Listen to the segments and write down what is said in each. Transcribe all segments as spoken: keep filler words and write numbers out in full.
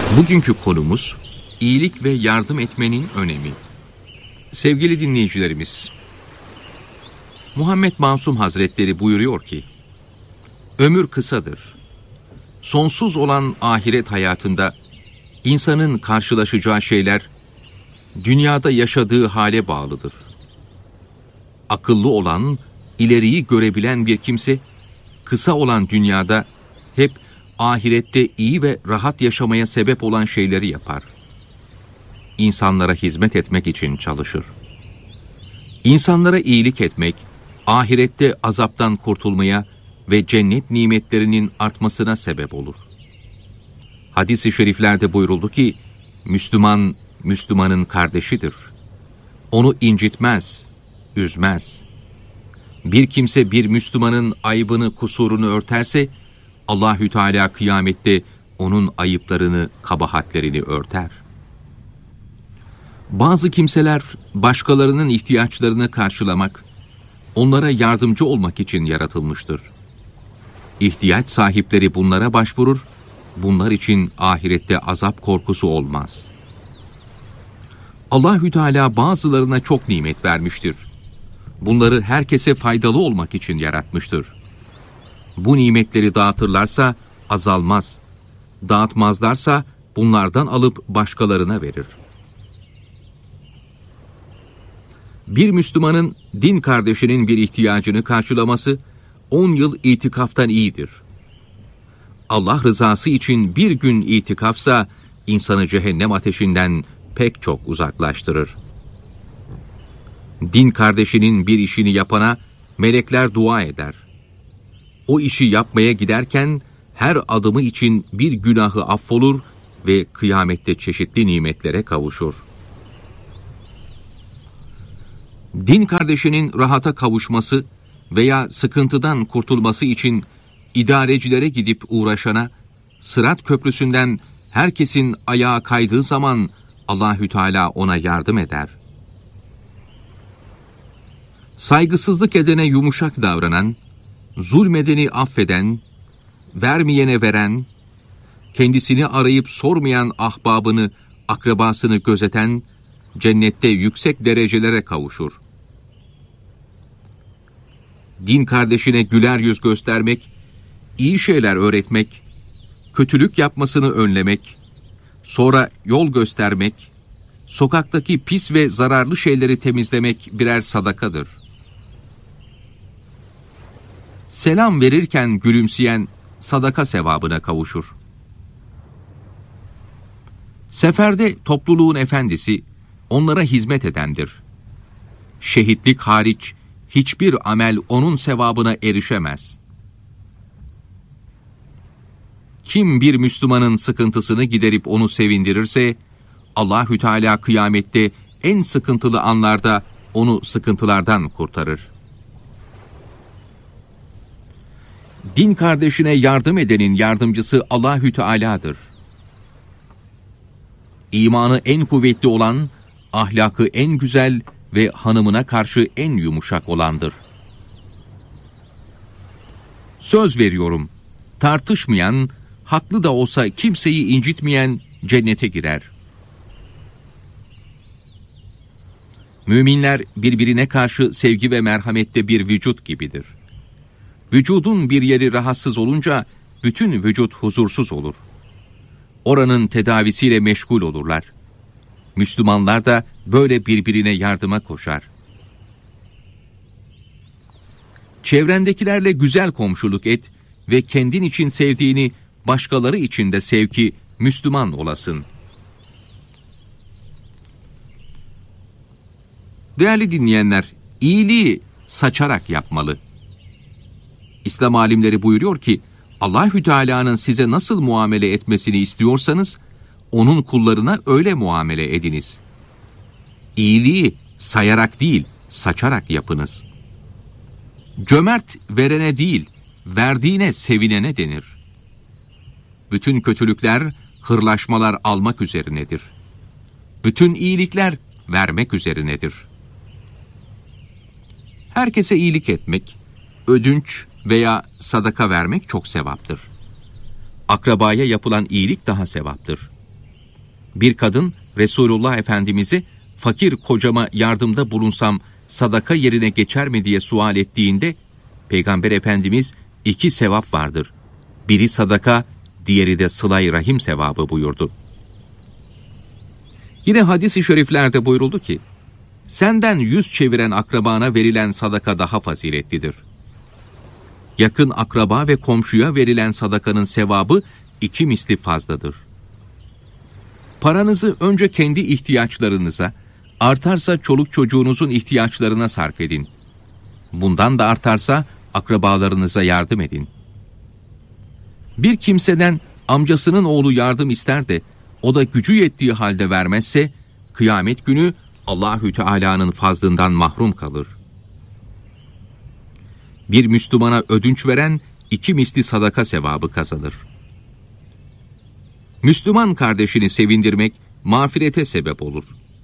Bugünkü konumuz iyilik ve yardım etmenin önemi. Sevgili dinleyicilerimiz, Muhammed Masum Hazretleri buyuruyor ki, ömür kısadır. Sonsuz olan ahiret hayatında insanın karşılaşacağı şeyler dünyada yaşadığı hale bağlıdır. Akıllı olan, ileriyi görebilen bir kimse, kısa olan dünyada hep ahirette iyi ve rahat yaşamaya sebep olan şeyleri yapar. İnsanlara hizmet etmek için çalışır. İnsanlara iyilik etmek, ahirette azaptan kurtulmaya ve cennet nimetlerinin artmasına sebep olur. Hadis-i şeriflerde buyuruldu ki, Müslüman, Müslümanın kardeşidir. Onu incitmez, üzmez. Bir kimse bir Müslümanın aybını, kusurunu örterse, Allahü Teala kıyamette onun ayıplarını, kabahatlerini örter. Bazı kimseler başkalarının ihtiyaçlarını karşılamak, onlara yardımcı olmak için yaratılmıştır. İhtiyaç sahipleri bunlara başvurur, bunlar için ahirette azap korkusu olmaz. Allahü Teala bazılarına çok nimet vermiştir. Bunları herkese faydalı olmak için yaratmıştır. Bu nimetleri dağıtırlarsa azalmaz, dağıtmazlarsa bunlardan alıp başkalarına verir. Bir Müslümanın din kardeşinin bir ihtiyacını karşılaması on yıl itikaftan iyidir. Allah rızası için bir gün itikafsa insanı cehennem ateşinden pek çok uzaklaştırır. Din kardeşinin bir işini yapana melekler dua eder. O işi yapmaya giderken her adımı için bir günahı affolur ve kıyamette çeşitli nimetlere kavuşur. Din kardeşinin rahata kavuşması veya sıkıntıdan kurtulması için idarecilere gidip uğraşana, Sırat Köprüsü'nden herkesin ayağa kaydığı zaman Allahü Teala ona yardım eder. Saygısızlık edene yumuşak davranan, zulmedeni affeden, vermeyene veren, kendisini arayıp sormayan ahbabını, akrabasını gözeten, cennette yüksek derecelere kavuşur. Din kardeşine güler yüz göstermek, iyi şeyler öğretmek, kötülük yapmasını önlemek, sonra yol göstermek, sokaktaki pis ve zararlı şeyleri temizlemek birer sadakadır. Selam verirken gülümseyen sadaka sevabına kavuşur. Seferde topluluğun efendisi onlara hizmet edendir. Şehitlik hariç hiçbir amel onun sevabına erişemez. Kim bir Müslümanın sıkıntısını giderip onu sevindirirse, Allahü Teala kıyamette en sıkıntılı anlarda onu sıkıntılardan kurtarır. Din kardeşine yardım edenin yardımcısı Allahü Teala'dır. İmanı en kuvvetli olan, ahlakı en güzel ve hanımına karşı en yumuşak olandır. Söz veriyorum, tartışmayan, haklı da olsa kimseyi incitmeyen cennete girer. Müminler birbirine karşı sevgi ve merhamette bir vücut gibidir. Vücudun bir yeri rahatsız olunca bütün vücut huzursuz olur. Oranın tedavisiyle meşgul olurlar. Müslümanlar da böyle birbirine yardıma koşar. Çevrendekilerle güzel komşuluk et ve kendin için sevdiğini başkaları için de sev ki Müslüman olasın. Değerli dinleyenler, iyiliği saçarak yapmalı. İslam alimleri buyuruyor ki, Allahü Teala'nın size nasıl muamele etmesini istiyorsanız, onun kullarına öyle muamele ediniz. İyiliği sayarak değil, saçarak yapınız. Cömert verene değil, verdiğine sevinene denir. Bütün kötülükler, hırlaşmalar almak üzerinedir. Bütün iyilikler vermek üzerinedir. Herkese iyilik etmek, ödünç veya sadaka vermek çok sevaptır. Akrabaya yapılan iyilik daha sevaptır. Bir kadın Resulullah Efendimiz'i fakir kocama yardımda bulunsam sadaka yerine geçer mi diye sual ettiğinde Peygamber Efendimiz iki sevap vardır. Biri sadaka, diğeri de sıla-i rahim sevabı buyurdu. Yine hadis-i şeriflerde buyuruldu ki, senden yüz çeviren akrabana verilen sadaka daha faziletlidir. Yakın akraba ve komşuya verilen sadakanın sevabı iki misli fazladır. Paranızı önce kendi ihtiyaçlarınıza, artarsa çoluk çocuğunuzun ihtiyaçlarına sarf edin. Bundan da artarsa akrabalarınıza yardım edin. Bir kimseden amcasının oğlu yardım ister de o da gücü yettiği halde vermezse kıyamet günü Allahü Teala'nın fazlından mahrum kalır. Bir Müslümana ödünç veren iki misli sadaka sevabı kazanır. Müslüman kardeşini sevindirmek mağfirete sebep olur.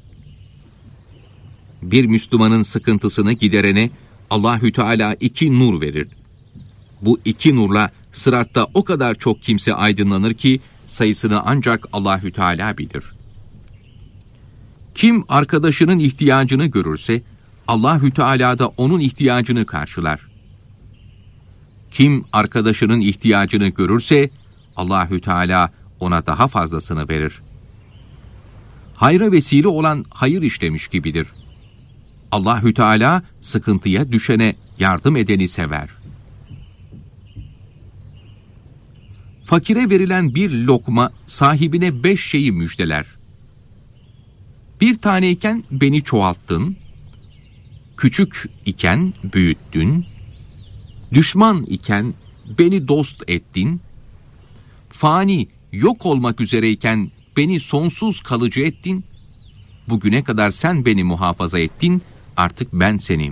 Bir Müslümanın sıkıntısını giderene Allahü Teala iki nur verir. Bu iki nurla sıratta o kadar çok kimse aydınlanır ki sayısını ancak Allahü Teala bilir. Kim arkadaşının ihtiyacını görürse Allahü Teala da onun ihtiyacını karşılar. Kim arkadaşının ihtiyacını görürse Allahü Teala ona daha fazlasını verir. Hayra vesile olan hayır işlemiş gibidir. Allahü Teala sıkıntıya düşene yardım edeni sever. Fakire verilen bir lokma sahibine beş şeyi müjdeler. Bir taneyken beni çoğalttın, küçük iken büyüttün, düşman iken beni dost ettin, fani, yok olmak üzereyken beni sonsuz kalıcı ettin, bugüne kadar sen beni muhafaza ettin, artık ben seni